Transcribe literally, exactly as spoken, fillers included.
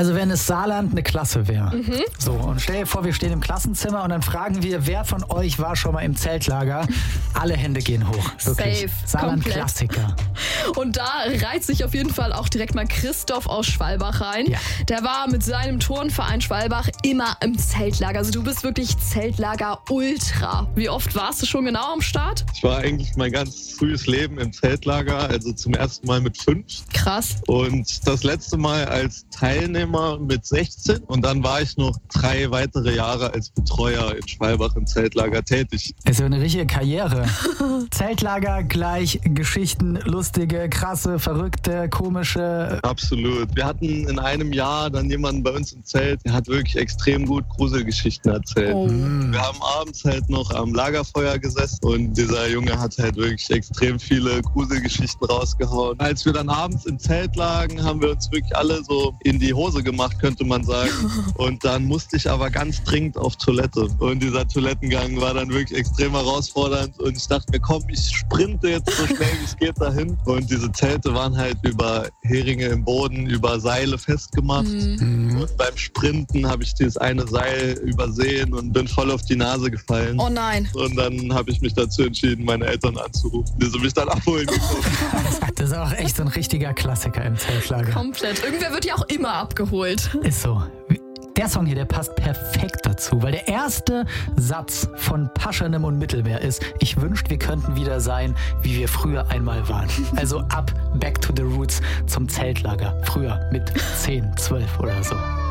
Also wenn es Saarland eine Klasse wäre. Mhm. So, und stell dir vor, wir stehen im Klassenzimmer und dann fragen wir, wer von euch war schon mal im Zeltlager? Alle Hände gehen hoch. Wirklich. Safe. Saarland-Klassiker. Und da reiht sich auf jeden Fall auch direkt mal Christoph aus Schwalbach rein. Ja. Der war mit seinem Turnverein Schwalbach immer im Zeltlager. Also du bist wirklich Zeltlager-Ultra. Wie oft warst du schon genau am Start? Ich war eigentlich mein ganz frühes Leben im Zeltlager, also zum ersten Mal mit fünf. Krass. Und das letzte Mal als Teilnehmer mit sechzehn. Und dann war ich noch drei weitere Jahre als Betreuer in Schwalbach im Zeltlager tätig. Ist ja eine richtige Karriere. Zeltlager gleich Geschichten, lustige, krasse, verrückte, komische. Absolut. Wir hatten in einem Jahr dann jemanden bei uns im Zelt, der hat wirklich extrem gut Gruselgeschichten erzählt. Oh. Wir haben abends halt noch am Lagerfeuer gesessen und dieser Junge hat halt wirklich extrem viele Gruselgeschichten rausgehauen. Als wir dann abends im Zelt lagen, haben wir uns wirklich alle so in die Hose gemacht, könnte man sagen. Und dann musste ich aber ganz dringend auf Toilette. Und dieser Toilettengang war dann wirklich extrem herausfordernd. Und ich dachte mir, komm, ich sprinte jetzt so schnell wie es geht dahin. Und diese Zelte waren halt über Heringe im Boden, über Seile festgemacht. Mhm. Und beim Sprinten habe ich dieses eine Seil übersehen und bin voll auf die Nase gefallen. Oh nein. Und dann habe ich mich dazu entschieden, meine Eltern anzurufen, die sie mich dann abholen gekommen. Das ist auch echt so ein richtiger Klassiker im Zeltlager. Komplett. Irgendwer wird ja auch immer abgeholt. Ist so. Der Song hier, der passt perfekt dazu, weil der erste Satz von Paschanim und Mittelmeer ist: Ich wünschte, wir könnten wieder sein, wie wir früher einmal waren. Also ab, back to the roots zum Zeltlager. Früher mit zehn, zwölf oder so.